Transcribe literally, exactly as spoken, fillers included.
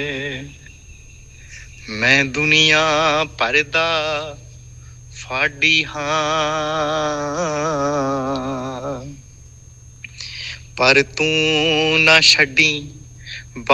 ਮੈਂ ਦੁਨੀਆ ਭਰ ਦਾ ਫਾਡੀ ਹਾਂ, ਪਰ ਤੂੰ ਨਾ ਛੱਡੀ